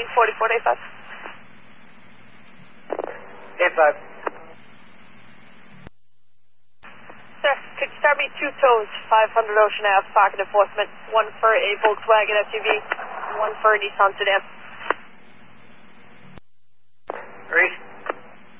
1544 85. Sir, could you start me 2 tows, 500 Ocean Ave, pocket enforcement, 1 for a Volkswagen SUV, 1 for a Nissan sedan. Reese?